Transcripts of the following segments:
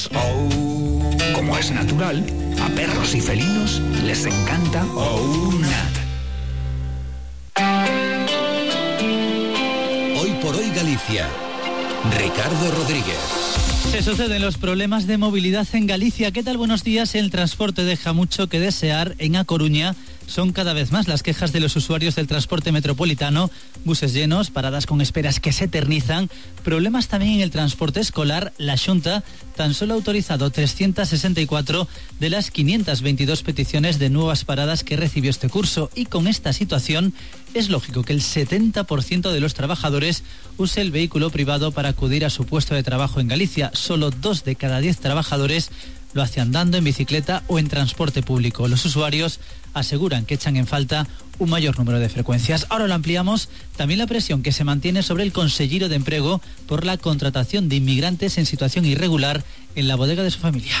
Como es natural, a perros y felinos les encanta OUNAT. Hoy por hoy Galicia. Ricardo Rodríguez. Se suceden los problemas de movilidad en Galicia. ¿Qué tal? Buenos días. El transporte deja mucho que desear. En A Coruña son cada vez más las quejas de los usuarios del transporte metropolitano. Buses llenos, paradas con esperas que se eternizan. Problemas también en el transporte escolar. La Xunta tan solo ha autorizado 364 de las 522 peticiones de nuevas paradas que recibió este curso. Y con esta situación es lógico que el 70% de los trabajadores use el vehículo privado para acudir a su puesto de trabajo en Galicia. Solo 2 de cada 10 trabajadores lo hacen andando, en bicicleta o en transporte público. Los usuarios aseguran que echan en falta un mayor número de frecuencias. Ahora lo ampliamos. También la presión que se mantiene sobre el Conselleiro de Emprego por la contratación de inmigrantes en situación irregular en la bodega de su familia.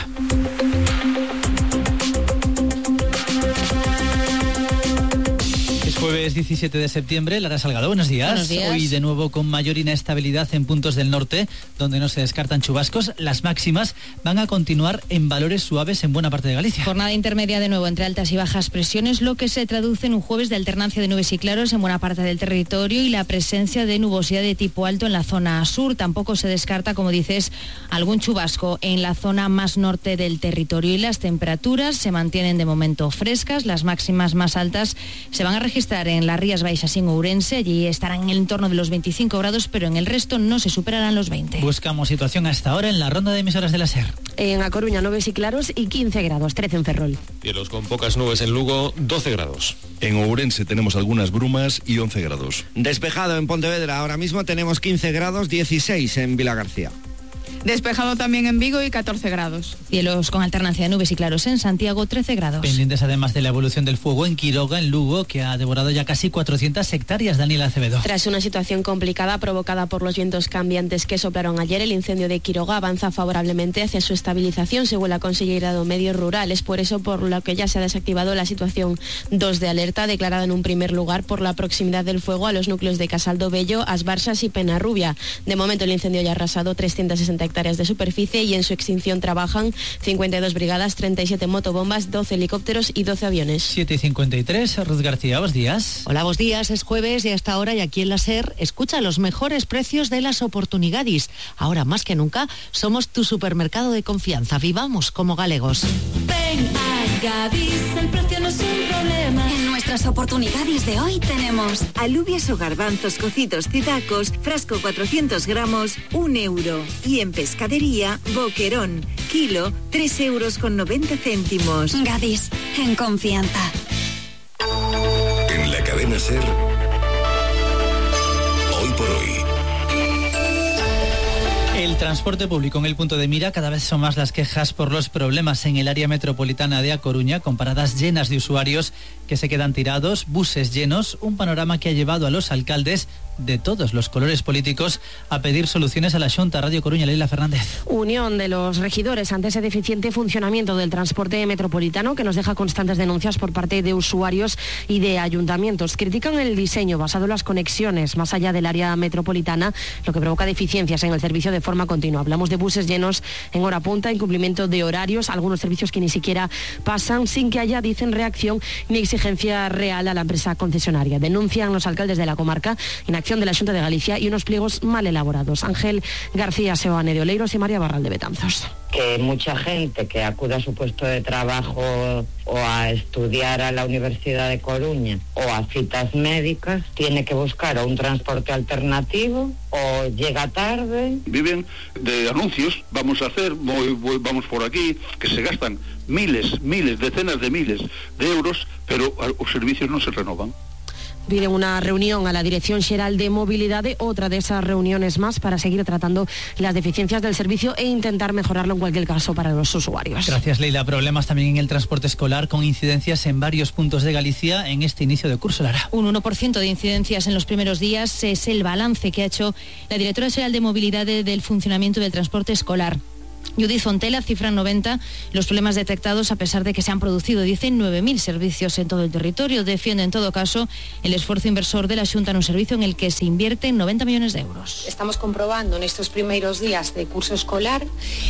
Jueves 17 de septiembre, Lara Salgado, buenos días. Buenos días. Hoy de nuevo con mayor inestabilidad en puntos del norte, donde no se descartan chubascos. Las máximas van a continuar en valores suaves en buena parte de Galicia. Jornada intermedia de nuevo entre altas y bajas presiones, lo que se traduce en un jueves de alternancia de nubes y claros en buena parte del territorio y la presencia de nubosidad de tipo alto en la zona sur. Tampoco se descarta, como dices, algún chubasco en la zona más norte del territorio. Y las temperaturas se mantienen de momento frescas. Las máximas más altas se van a registrar en las Rías Baixas y en Ourense. Allí estarán en el entorno de los 25 grados, pero en el resto no se superarán los 20. Buscamos situación hasta ahora en la ronda de emisoras de la SER. En A Coruña, nubes y claros y 15 grados, 13 en Ferrol. Cielos con pocas nubes en Lugo, 12 grados. En Ourense tenemos algunas brumas y 11 grados. Despejado en Pontevedra, ahora mismo tenemos 15 grados, 16 en Vilagarcía. Despejado también en Vigo y 14 grados. Cielos con alternancia de nubes y claros en Santiago, 13 grados. Pendientes además de la evolución del fuego en Quiroga, en Lugo, que ha devorado ya casi 400 hectáreas. Daniela Acevedo. Tras una situación complicada provocada por los vientos cambiantes que soplaron ayer, el incendio de Quiroga avanza favorablemente hacia su estabilización, según la Conselleira de Medio Rural. Es por eso por lo que ya se ha desactivado la situación 2 de alerta, declarada en un primer lugar por la proximidad del fuego a los núcleos de Casaldo Bello, As Barsas y Penarrubia. De momento el incendio ya ha arrasado 360 hectáreas de superficie y en su extinción trabajan 52 brigadas, 37 motobombas, 12 helicópteros y 12 aviones. 7:53, Ruth García, buenos días. Hola, buenos días, es jueves y a esta hora y aquí en la SER escucha los mejores precios de las oportunidades. Ahora más que nunca somos tu supermercado de confianza. Vivamos como galegos. Ven a Gadis, el precio no es un problema. En nuestras oportunidades de hoy tenemos alubias o garbanzos cocidos Cidacos, frasco 400 gramos, 1 euro. Y en pescadería, boquerón, kilo, 3,90 euros. Gadis, en confianza. En la cadena SER, hoy por hoy. El transporte público en el punto de mira. Cada vez son más las quejas por los problemas en el área metropolitana de A Coruña, con paradas llenas de usuarios que se quedan tirados, buses llenos, un panorama que ha llevado a los alcaldes de todos los colores políticos a pedir soluciones a la Xunta. Radio Coruña, Leila Fernández. Unión de los regidores ante ese deficiente funcionamiento del transporte metropolitano, que nos deja constantes denuncias por parte de usuarios y de ayuntamientos. Critican el diseño basado en las conexiones más allá del área metropolitana, lo que provoca deficiencias en el servicio de forma continua. Hablamos de buses llenos en hora punta, incumplimiento de horarios, algunos servicios que ni siquiera pasan sin que haya, dicen, reacción ni exigencia real a la empresa concesionaria. Denuncian los alcaldes de la comarca inacción de la Xunta de Galicia y unos pliegos mal elaborados. Ángel García Seoane de Oleiros y María Barral de Betanzos. Que mucha gente que acude a su puesto de trabajo o a estudiar a la Universidad de Coruña o a citas médicas tiene que buscar o un transporte alternativo o llega tarde. Viven de anuncios, vamos a hacer, vamos por aquí, que se gastan miles, decenas de miles de euros, pero los servicios no se renovan. Piden una reunión a la Dirección Xeral de Movilidad, otra de esas reuniones más para seguir tratando las deficiencias del servicio e intentar mejorarlo en cualquier caso para los usuarios. Gracias, Leila. Problemas también en el transporte escolar, con incidencias en varios puntos de Galicia en este inicio de curso, Lara. Un 1% de incidencias en los primeros días es el balance que ha hecho la Directora Xeral de Movilidad del funcionamiento del transporte escolar. Judith Fontela cifra 90 los problemas detectados a pesar de que se han producido, dicen, 9.000 servicios en todo el territorio. Defiende en todo caso el esfuerzo inversor de la Xunta en un servicio en el que se invierten 90 millones de euros. Estamos comprobando nestes primeiros días de curso escolar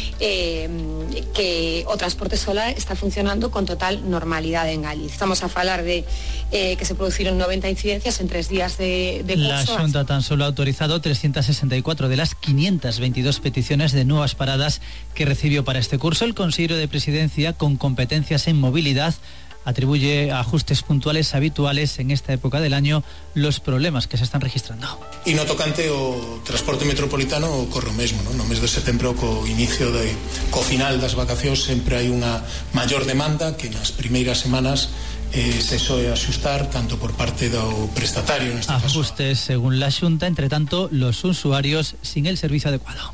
que o transporte escolar está funcionando con total normalidade en Galicia. Estamos a falar de que se produciron 90 incidencias en 3 días de curso. La Xunta tan solo ha autorizado 364 de las 522 peticiones de nuevas paradas que recibió para este curso. El consejero de Presidencia, con competencias en movilidad, atribuye a ajustes puntuales habituales en esta época del año los problemas que se están registrando. E no tocante ao transporte metropolitano ocorre o mesmo, non? No mes de setembro, co final das vacacións, sempre hai unha maior demanda que nas primeiras semanas se soe axustar tanto por parte do prestatario neste caso. Ajustes según la Xunta, entre tanto, los usuarios sin el servicio adecuado.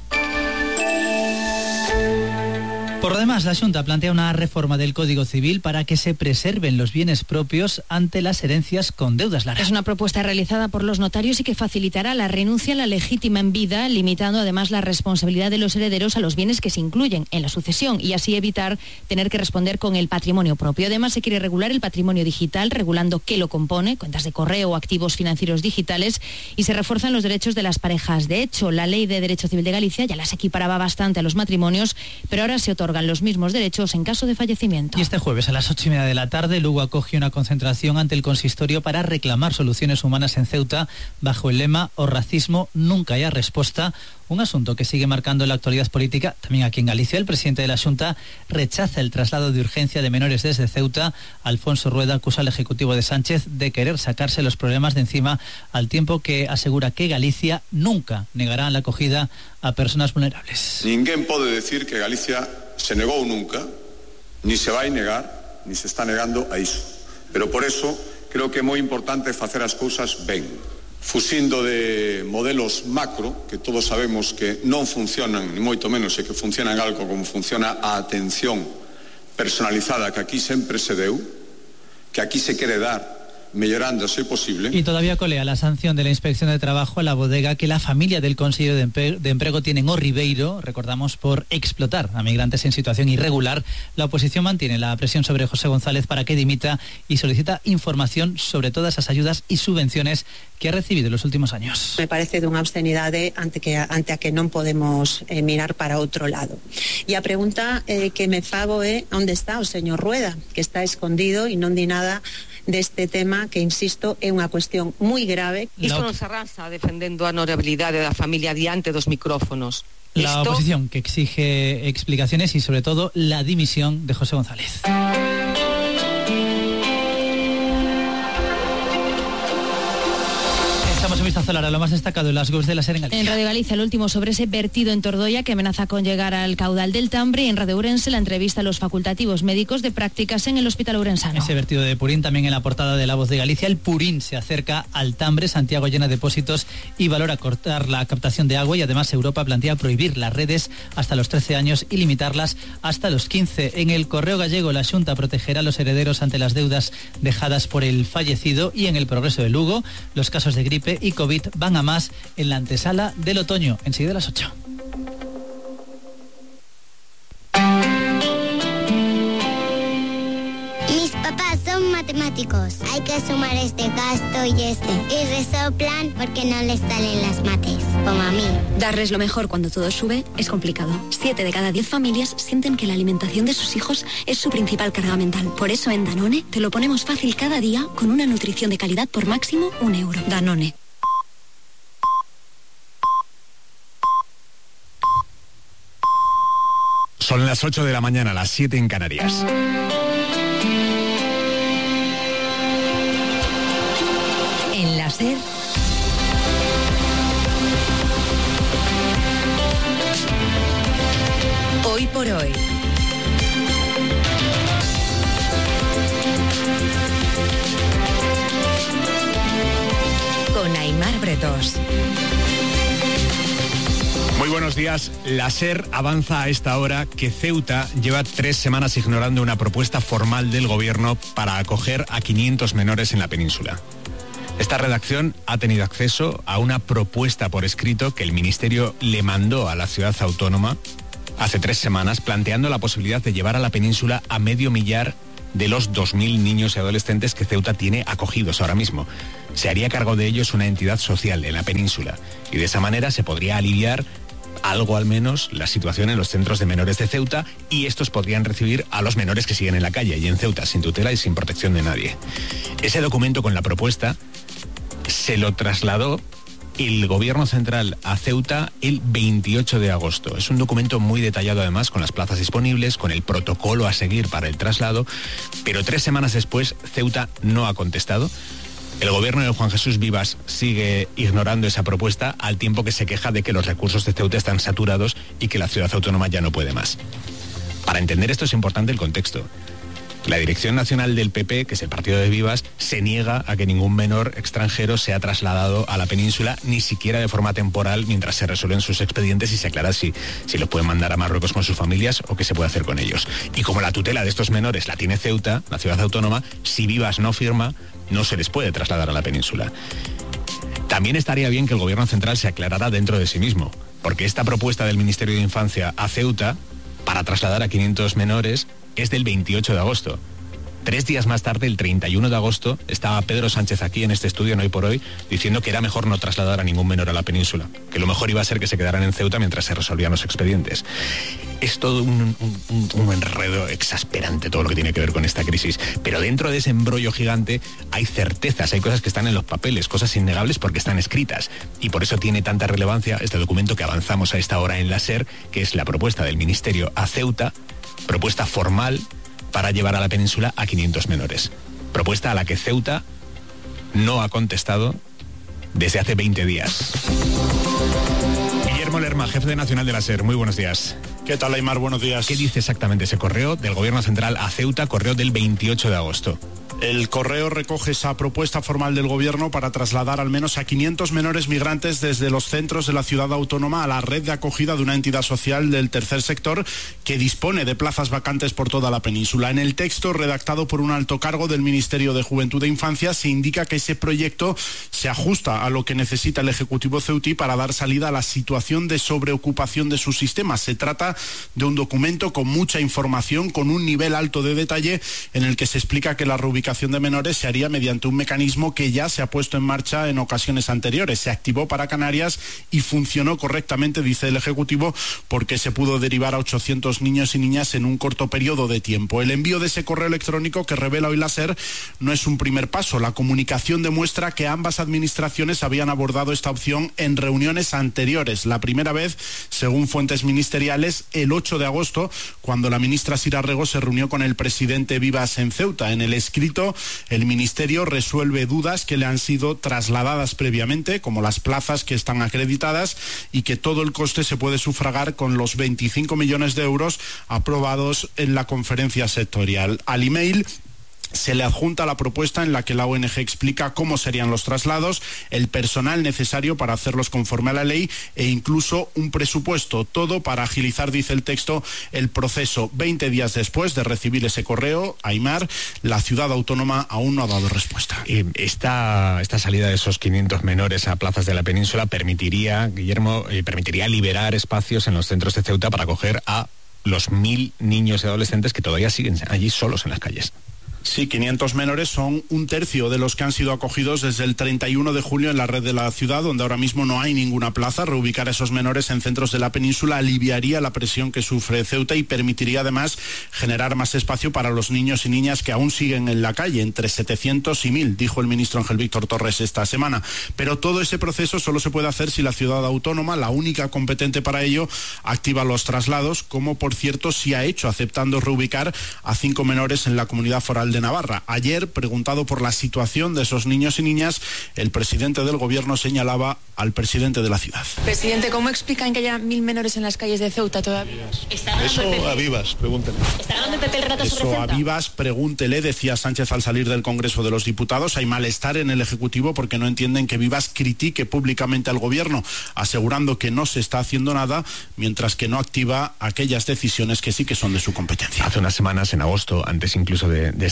Por lo demás, la Xunta plantea una reforma del Código Civil para que se preserven los bienes propios ante las herencias con deudas largas. Es una propuesta realizada por los notarios y que facilitará la renuncia a la legítima en vida, limitando además la responsabilidad de los herederos a los bienes que se incluyen en la sucesión y así evitar tener que responder con el patrimonio propio. Además, se quiere regular el patrimonio digital, regulando qué lo compone, cuentas de correo o activos financieros digitales, y se refuerzan los derechos de las parejas. De hecho, la Ley de Derecho Civil de Galicia ya las equiparaba bastante a los matrimonios, pero ahora se otorgan los mismos derechos en caso de fallecimiento. Y este jueves a las 8:30 de la tarde, Lugo acoge una concentración ante el consistorio para reclamar soluciones humanas en Ceuta bajo el lema "O racismo nunca haya respuesta", un asunto que sigue marcando la actualidad política también aquí en Galicia. El presidente de la Xunta rechaza el traslado de urgencia de menores desde Ceuta. Alfonso Rueda acusa al Ejecutivo de Sánchez de querer sacarse los problemas de encima, al tiempo que asegura que Galicia nunca negará la acogida a personas vulnerables. Ninguén pode decir que Galicia se negou nunca, ni se vai negar, ni se está negando a iso. Pero por eso creo que é moi importante facer as cousas ben, fuxindo de modelos macro, que todos sabemos que non funcionan, ni moito menos, e que funcionan algo como funciona a atención personalizada que aquí sempre se deu, que aquí se quere dar, mellorando si posible. Y todavía colea la sanción de la Inspección de Trabajo a la bodega que la familia del consejero de Empleo tiene en O Ribeiro, recordamos, por explotar a migrantes en situación irregular. La oposición mantiene la presión sobre José González para que dimita y solicita información sobre todas esas ayudas y subvenciones que ha recibido en los últimos años. Me parece de unha obscenidade ante a que non podemos mirar para outro lado. E a pregunta que me fago é onde está o señor Rueda, que está escondido e non di nada deste tema que, insisto, é unha cuestión moi grave. Isto non se arrasa defendendo a honorabilidade da familia diante dos micrófonos. La oposición que exige explicaciones y sobre todo la dimisión de José González. Echamos un vistazo ahora a lo más destacado en las GOVs de la SER en Galicia. En Radio Galicia, el último sobre ese vertido en Tordoia que amenaza con llegar al caudal del Tambre, y en Radio Ourense la entrevista a los facultativos médicos de prácticas en el Hospital Ourensano. Ese vertido de Purín también en la portada de La Voz de Galicia. El Purín se acerca al Tambre, Santiago llena depósitos y valora cortar la captación de agua, y además Europa plantea prohibir las redes hasta los 13 años y limitarlas hasta los 15. En el Correo Gallego, la Xunta protegerá a los herederos ante las deudas dejadas por el fallecido, y en el Progreso de Lugo, los casos de gripe y COVID van a más en la antesala del otoño. Enseguida a las 8. Mis papás son matemáticos. Hay que sumar este gasto y este. Y resoplan porque no les salen las mates, como a mí. Darles lo mejor cuando todo sube es complicado. 7 de cada 10 familias sienten que la alimentación de sus hijos es su principal carga mental. Por eso en Danone te lo ponemos fácil cada día con una nutrición de calidad por máximo €1. Danone. Son las 8 de la mañana, las 7 en Canarias. En la SER, hoy por hoy. Con Aimar Bretos. Muy buenos días. La SER avanza a esta hora que Ceuta lleva 3 semanas ignorando una propuesta formal del gobierno para acoger a 500 menores en la península. Esta redacción ha tenido acceso a una propuesta por escrito que el Ministerio le mandó a la ciudad autónoma hace 3 semanas, planteando la posibilidad de llevar a la península a 500.000 de los 2.000 niños y adolescentes que Ceuta tiene acogidos ahora mismo. Se haría cargo de ellos una entidad social en la península y de esa manera se podría aliviar algo al menos la situación en los centros de menores de Ceuta, y estos podrían recibir a los menores que siguen en la calle y en Ceuta sin tutela y sin protección de nadie. Ese documento con la propuesta se lo trasladó el gobierno central a Ceuta el 28 de agosto. Es un documento muy detallado además, con las plazas disponibles, con el protocolo a seguir para el traslado, pero 3 semanas después Ceuta no ha contestado. El gobierno de Juan Jesús Vivas sigue ignorando esa propuesta, al tiempo que se queja de que los recursos de Ceuta están saturados y que la ciudad autónoma ya no puede más. Para entender esto es importante el contexto. La Dirección Nacional del PP, que es el partido de Vivas, se niega a que ningún menor extranjero sea trasladado a la península, ni siquiera de forma temporal, mientras se resuelven sus expedientes y se aclara si los pueden mandar a Marruecos con sus familias o qué se puede hacer con ellos. Y como la tutela de estos menores la tiene Ceuta, la ciudad autónoma, si Vivas no firma, no se les puede trasladar a la península. También estaría bien que el gobierno central se aclarara dentro de sí mismo, porque esta propuesta del Ministerio de Infancia a Ceuta para trasladar a 500 menores es del 28 de agosto. 3 días más tarde, el 31 de agosto, estaba Pedro Sánchez aquí en este estudio, en Hoy por Hoy, diciendo que era mejor no trasladar a ningún menor a la península, que lo mejor iba a ser que se quedaran en Ceuta mientras se resolvían los expedientes. Es todo un enredo exasperante todo lo que tiene que ver con esta crisis, pero dentro de ese embrollo gigante hay certezas, hay cosas que están en los papeles, cosas innegables porque están escritas, y por eso tiene tanta relevancia este documento que avanzamos a esta hora en la SER, que es la propuesta del Ministerio a Ceuta, propuesta formal para llevar a la península a 500 menores. Propuesta a la que Ceuta no ha contestado desde hace 20 días. Guillermo Lerma, jefe nacional de la SER, muy buenos días. ¿Qué tal, Aymar? Buenos días. ¿Qué dice exactamente ese correo del Gobierno Central a Ceuta, correo del 28 de agosto? El correo recoge esa propuesta formal del Gobierno para trasladar al menos a 500 menores migrantes desde los centros de la ciudad autónoma a la red de acogida de una entidad social del tercer sector que dispone de plazas vacantes por toda la península. En el texto, redactado por un alto cargo del Ministerio de Juventud e Infancia, se indica que ese proyecto se ajusta a lo que necesita el Ejecutivo ceutí para dar salida a la situación de sobreocupación de sus sistemas. Se trata de un documento con mucha información, con un nivel alto de detalle, en el que se explica que la reubicación de menores se haría mediante un mecanismo que ya se ha puesto en marcha en ocasiones anteriores. Se activó para Canarias y funcionó correctamente, dice el Ejecutivo, porque se pudo derivar a 800 niños y niñas en un corto periodo de tiempo. El envío de ese correo electrónico que revela hoy la SER no es un primer paso. La comunicación demuestra que ambas administraciones habían abordado esta opción en reuniones anteriores. La primera vez, según fuentes ministeriales, el 8 de agosto, cuando la ministra Sira Rego se reunió con el presidente Vivas en Ceuta. En el escrito, el Ministerio resuelve dudas que le han sido trasladadas previamente, como las plazas que están acreditadas y que todo el coste se puede sufragar con los 25 millones de euros aprobados en la conferencia sectorial. Al email se le adjunta la propuesta en la que la ONG explica cómo serían los traslados, el personal necesario para hacerlos conforme a la ley e incluso un presupuesto. Todo para agilizar, dice el texto, el proceso. 20 días después de recibir ese correo, Aymar, la ciudad autónoma aún no ha dado respuesta. Esta salida de esos 500 menores a plazas de la península permitiría, Guillermo, liberar espacios en los centros de Ceuta para acoger a los 1.000 niños y adolescentes que todavía siguen allí solos en las calles. Sí, 500 menores son un tercio de los que han sido acogidos desde el 31 de julio en la red de la ciudad, donde ahora mismo no hay ninguna plaza. Reubicar a esos menores en centros de la península aliviaría la presión que sufre Ceuta y permitiría además generar más espacio para los niños y niñas que aún siguen en la calle, entre 700 y 1.000, dijo el ministro Ángel Víctor Torres esta semana. Pero todo ese proceso solo se puede hacer si la ciudad autónoma, la única competente para ello, activa los traslados, como por cierto sí ha hecho, aceptando reubicar a 5 menores en la comunidad foral de Navarra. Ayer, preguntado por la situación de esos niños y niñas, el presidente del gobierno señalaba al presidente de la ciudad. Presidente, ¿cómo explican que haya 1.000 menores en las calles de Ceuta todavía? Eso a Vivas, pregúntele. ¿Está dando el PP el relato sobre Eso Ceuta? a Vivas, pregúntele, decía Sánchez al salir del Congreso de los Diputados. Hay malestar en el Ejecutivo porque no entienden que Vivas critique públicamente al gobierno, asegurando que no se está haciendo nada, mientras que no activa aquellas decisiones que sí que son de su competencia. Hace unas semanas, en agosto, antes incluso de esta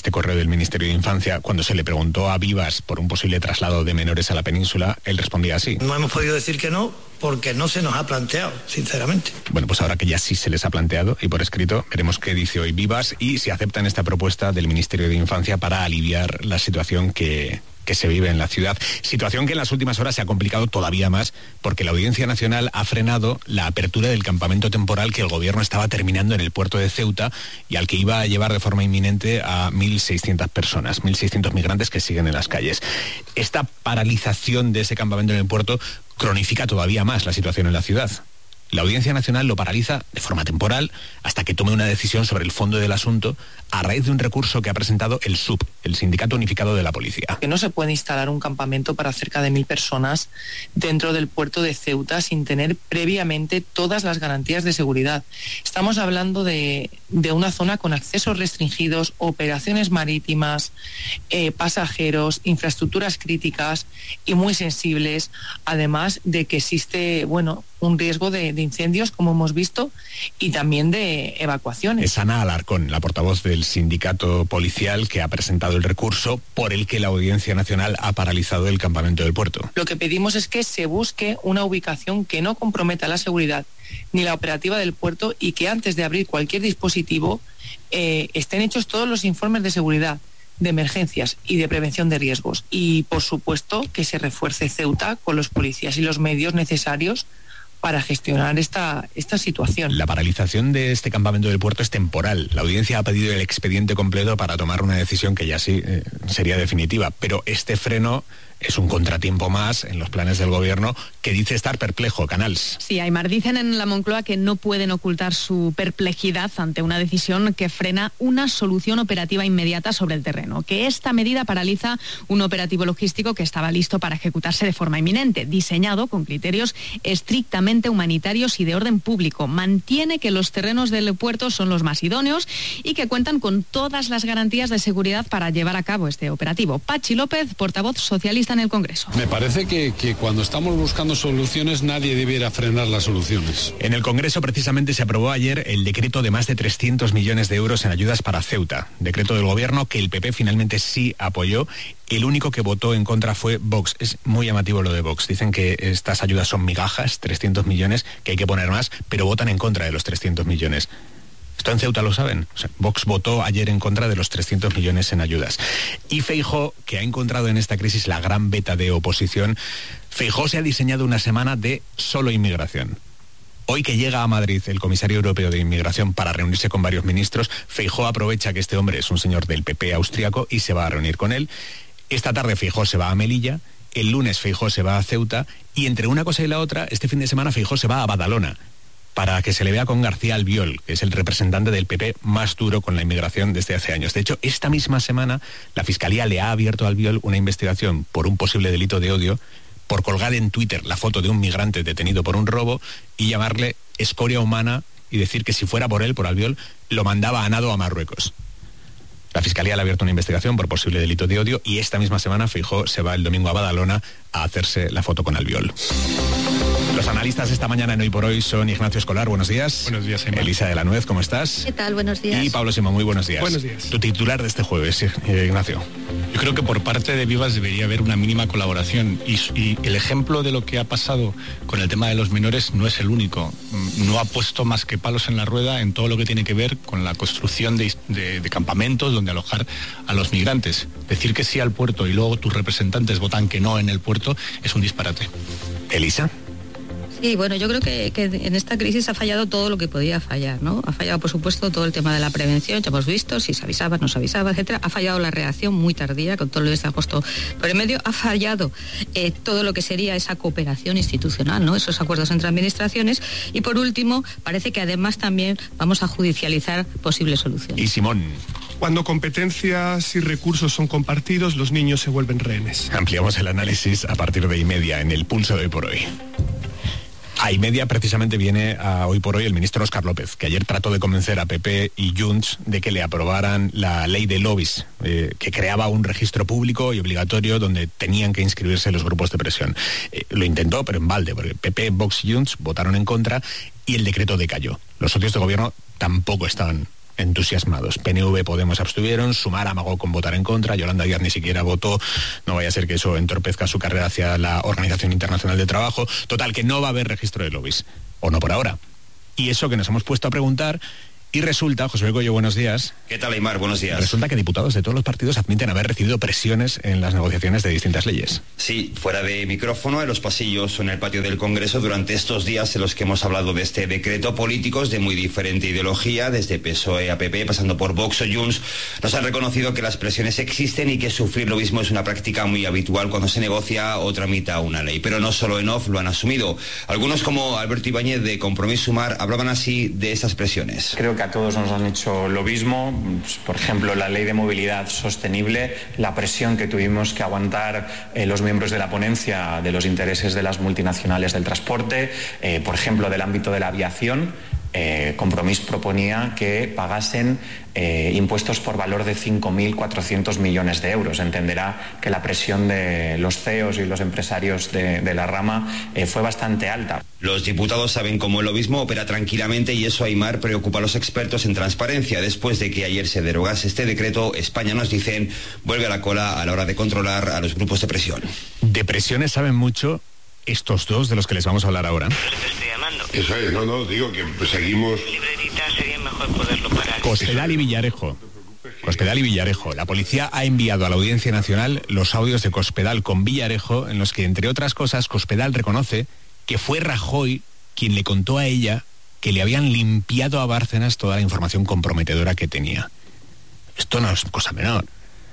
este correo del Ministerio de Infancia, cuando se le preguntó a Vivas por un posible traslado de menores a la península, él respondía así. No hemos podido decir que no, porque no se nos ha planteado, sinceramente. Bueno, pues ahora que ya sí se les ha planteado y por escrito, veremos qué dice hoy Vivas y si aceptan esta propuesta del Ministerio de Infancia para aliviar la situación que se vive en la ciudad. Situación que en las últimas horas se ha complicado todavía más porque la Audiencia Nacional ha frenado la apertura del campamento temporal que el gobierno estaba terminando en el puerto de Ceuta y al que iba a llevar de forma inminente a 1.600 personas, 1.600 migrantes que siguen en las calles. Esta paralización de ese campamento en el puerto cronifica todavía más la situación en la ciudad. La Audiencia Nacional lo paraliza de forma temporal hasta que tome una decisión sobre el fondo del asunto a raíz de un recurso que ha presentado el SUP, el Sindicato Unificado de la Policía. Que no se puede instalar un campamento para cerca de 1.000 personas dentro del puerto de Ceuta sin tener previamente todas las garantías de seguridad. Estamos hablando de una zona con accesos restringidos, operaciones marítimas, pasajeros, infraestructuras críticas y muy sensibles, además de que existe, un riesgo de incendios, como hemos visto, y también de evacuaciones. Es Ana Alarcón, la portavoz del sindicato policial que ha presentado el recurso por el que la Audiencia Nacional ha paralizado el campamento del puerto. Lo que pedimos es que se busque una ubicación que no comprometa la seguridad ni la operativa del puerto y que antes de abrir cualquier dispositivo estén hechos todos los informes de seguridad, de emergencias y de prevención de riesgos. Y, por supuesto, que se refuerce Ceuta con los policías y los medios necesarios para gestionar esta situación. La paralización de este campamento del puerto es temporal. La audiencia ha pedido el expediente completo para tomar una decisión que ya sí sería definitiva, pero este freno es un contratiempo más en los planes del gobierno que dice estar perplejo. Canals. Sí, Aymar, dicen en la Moncloa que no pueden ocultar su perplejidad ante una decisión que frena una solución operativa inmediata sobre el terreno, que esta medida paraliza un operativo logístico que estaba listo para ejecutarse de forma inminente, diseñado con criterios estrictamente humanitarios y de orden público. Mantiene que los terrenos del puerto son los más idóneos y que cuentan con todas las garantías de seguridad para llevar a cabo este operativo. Pachi López, portavoz socialista en el Congreso. Me parece que cuando estamos buscando soluciones nadie debiera frenar las soluciones. En el Congreso precisamente se aprobó ayer el decreto de más de 300 millones de euros en ayudas para Ceuta. Decreto del gobierno que el PP finalmente sí apoyó. El único que votó en contra fue Vox. Es muy llamativo lo de Vox. Dicen que estas ayudas son migajas, 300 millones, que hay que poner más, pero votan en contra de los 300 millones. Esto en Ceuta lo saben. O sea, Vox votó ayer en contra de los 300 millones en ayudas. Y Feijóo, que ha encontrado en esta crisis la gran beta de oposición, Feijóo se ha diseñado una semana de solo inmigración. Hoy que llega a Madrid el comisario europeo de inmigración para reunirse con varios ministros, Feijóo aprovecha que este hombre es un señor del PP austriaco y se va a reunir con él. Esta tarde Feijóo se va a Melilla, el lunes Feijóo se va a Ceuta y entre una cosa y la otra, este fin de semana Feijóo se va a Badalona para que se le vea con García Albiol, que es el representante del PP más duro con la inmigración desde hace años. De hecho, esta misma semana la Fiscalía le ha abierto a Albiol una investigación por un posible delito de odio por colgar en Twitter la foto de un migrante detenido por un robo y llamarle escoria humana y decir que si fuera por él, por Albiol, lo mandaba a nado a Marruecos. La Fiscalía le ha abierto una investigación por posible delito de odio y esta misma semana Feijóo se va el domingo a Badalona a hacerse la foto con Albiol. Los analistas esta mañana en Hoy por Hoy son Ignacio Escolar, buenos días. Buenos días, Emma. Elisa de la Nuez, ¿cómo estás? ¿Qué tal? Buenos días. Y Pablo Simón, muy buenos días. Buenos días. Tu titular de este jueves, Ignacio. Yo creo que por parte de Vivas debería haber una mínima colaboración y el ejemplo de lo que ha pasado con el tema de los menores no es el único. No ha puesto más que palos en la rueda en todo lo que tiene que ver con la construcción de campamentos donde alojar a los migrantes. Decir que sí al puerto y luego tus representantes votan que no en el puerto es un disparate. Elisa. Sí, bueno, yo creo que en esta crisis ha fallado todo lo que podía fallar, ¿no? Ha fallado, por supuesto, todo el tema de la prevención, ya hemos visto, si se avisaba, no se avisaba, etcétera. Ha fallado la reacción muy tardía, con todo lo que se ha puesto por el medio. Ha fallado todo lo que sería esa cooperación institucional, ¿no? Esos acuerdos entre administraciones. Y por último, parece que además también vamos a judicializar posibles soluciones. Y Simón. Cuando competencias y recursos son compartidos, los niños se vuelven rehenes. Ampliamos el análisis a partir de 1:30 en el Pulso de Hoy por Hoy. A 1:30 precisamente viene a Hoy por Hoy el ministro Óscar López, que ayer trató de convencer a PP y Junts de que le aprobaran la ley de lobbies, que creaba un registro público y obligatorio donde tenían que inscribirse los grupos de presión. Lo intentó, pero en balde, porque PP, Vox y Junts votaron en contra y el decreto decayó. Los socios de gobierno tampoco estaban entusiasmados. PNV, Podemos abstuvieron, Sumar amagó con votar en contra, Yolanda Díaz ni siquiera votó, no vaya a ser que eso entorpezca su carrera hacia la Organización Internacional del Trabajo. Total, que no va a haber registro de lobbies, o no por ahora. Y eso que nos hemos puesto a preguntar, y resulta, José Luis Goyo, buenos días. ¿Qué tal, Aymar? Buenos días. Resulta que diputados de todos los partidos admiten haber recibido presiones en las negociaciones de distintas leyes. Sí, fuera de micrófono, en los pasillos o en el patio del Congreso, durante estos días en los que hemos hablado de este decreto, políticos de muy diferente ideología, desde PSOE a PP, pasando por Vox o Junts, nos han reconocido que las presiones existen y que sufrir lobismo es una práctica muy habitual cuando se negocia o tramita una ley. Pero no solo en off lo han asumido. Algunos, como Alberto Ibáñez de Compromís Sumar, hablaban así de estas presiones. Creo que a todos nos han hecho lobismo, pues, por ejemplo, la ley de movilidad sostenible, la presión que tuvimos que aguantar los miembros de la ponencia de los intereses de las multinacionales del transporte, por ejemplo, del ámbito de la aviación. Compromís proponía que pagasen impuestos por valor de 5.400 millones de euros. Entenderá que la presión de los CEOs y los empresarios de la rama fue bastante alta. Los diputados saben cómo el lobismo opera tranquilamente y eso, Aymar, preocupa a los expertos en transparencia. Después de que ayer se derogase este decreto, España, nos dicen, vuelve a la cola a la hora de controlar a los grupos de presión. De presiones saben mucho estos dos de los que les vamos a hablar ahora. Eso es, no, digo que seguimos... Libretita sería mejor poderlo parar. Cospedal y Villarejo. Cospedal y Villarejo. La policía ha enviado a la Audiencia Nacional los audios de Cospedal con Villarejo, en los que, entre otras cosas, Cospedal reconoce que fue Rajoy quien le contó a ella que le habían limpiado a Bárcenas toda la información comprometedora que tenía. Esto no es cosa menor.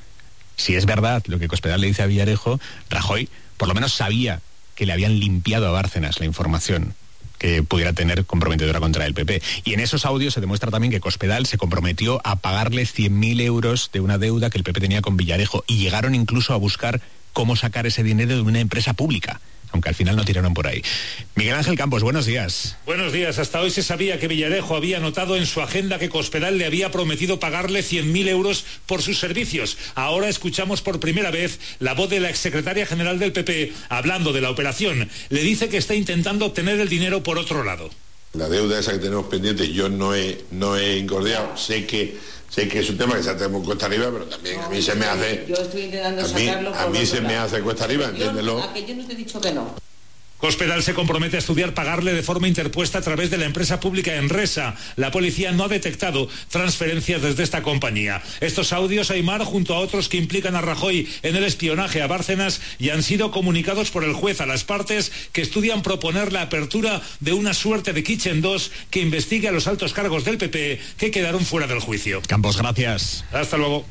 Si es verdad lo que Cospedal le dice a Villarejo, Rajoy por lo menos sabía que le habían limpiado a Bárcenas la información que pudiera tener comprometedora contra el PP. Y en esos audios se demuestra también que Cospedal se comprometió a pagarle 100.000 euros de una deuda que el PP tenía con Villarejo, y llegaron incluso a buscar cómo sacar ese dinero de una empresa pública, aunque al final no tiraron por ahí. Miguel Ángel Campos, buenos días. Buenos días. Hasta hoy se sabía que Villarejo había anotado en su agenda que Cospedal le había prometido pagarle 100.000 euros por sus servicios. Ahora escuchamos por primera vez la voz de la exsecretaria general del PP hablando de la operación. Le dice que está intentando obtener el dinero por otro lado. La deuda esa que tenemos pendiente, yo no he incordiado. Sé que es un tema que se tenemos cuesta arriba, pero también a mí se me hace... Yo estoy intentando sacarlo. A mí se me hace cuesta arriba, entiéndelo. A que yo no te he dicho que no. Cospedal se compromete a estudiar pagarle de forma interpuesta a través de la empresa pública Enresa. La policía no ha detectado transferencias desde esta compañía. Estos audios, Aymar, junto a otros que implican a Rajoy en el espionaje a Bárcenas, y han sido comunicados por el juez a las partes, que estudian proponer la apertura de una suerte de Kitchen 2 que investigue a los altos cargos del PP que quedaron fuera del juicio. Campos, gracias. Hasta luego.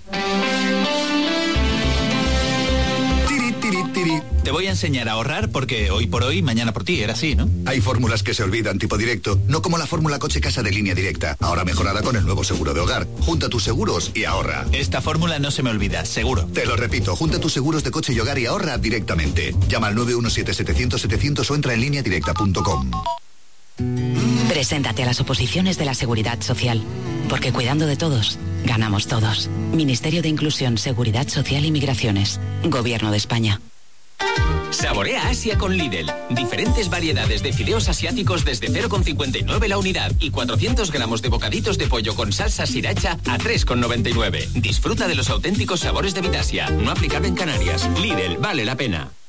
Te voy a enseñar a ahorrar porque hoy por hoy, mañana por ti, era así, ¿no? Hay fórmulas que se olvidan, tipo directo, no como la fórmula coche casa de Línea Directa, ahora mejorada con el nuevo seguro de hogar. Junta tus seguros y ahorra. Esta fórmula no se me olvida, seguro. Te lo repito, junta tus seguros de coche y hogar y ahorra directamente. Llama al 917-700-700 o entra en lineadirecta.com. Preséntate a las oposiciones de la Seguridad Social, porque cuidando de todos, ganamos todos. Ministerio de Inclusión, Seguridad Social y Migraciones. Gobierno de España. Saborea Asia con Lidl. Diferentes variedades de fideos asiáticos desde 0,59 la unidad y 400 gramos de bocaditos de pollo con salsa sriracha a 3,99. Disfruta de los auténticos sabores de Vitasia. No aplicable en Canarias. Lidl, vale la pena.